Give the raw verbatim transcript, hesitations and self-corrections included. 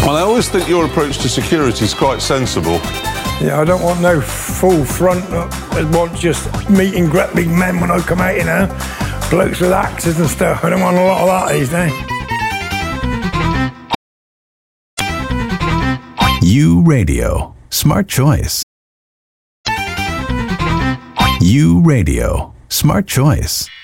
Well, I always think your approach to security is quite sensible. Yeah, I don't want no full front. I want just meeting grappling men when I come out, you know. Blokes with axes and stuff. I don't want a lot of that these days. U Radio. Smart choice. U Radio. Smart choice.